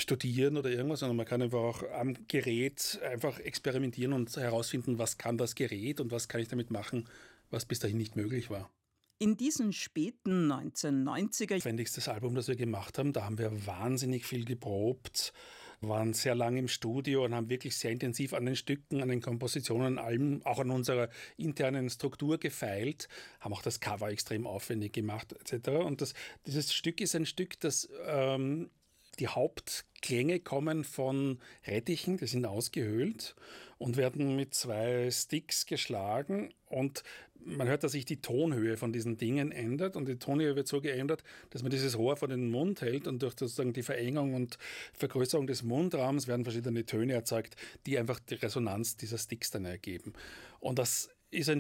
studieren oder irgendwas, sondern man kann einfach auch am Gerät einfach experimentieren und herausfinden, was kann das Gerät und was kann ich damit machen, was bis dahin nicht möglich war. In diesen späten 1990er Aufwendigstes Album, das wir gemacht haben, da haben wir wahnsinnig viel geprobt, waren sehr lange im Studio und haben wirklich sehr intensiv an den Stücken, an den Kompositionen, an allem, auch an unserer internen Struktur gefeilt, haben auch das Cover extrem aufwendig gemacht etc. Und dieses Stück ist ein Stück, das die Hauptklänge kommen von Rettichen, die sind ausgehöhlt und werden mit 2 Sticks geschlagen und man hört, dass sich die Tonhöhe von diesen Dingen ändert und die Tonhöhe wird so geändert, dass man dieses Rohr vor den Mund hält und durch sozusagen die Verengung und Vergrößerung des Mundraums werden verschiedene Töne erzeugt, die einfach die Resonanz dieser Sticks dann ergeben. Und das ist ein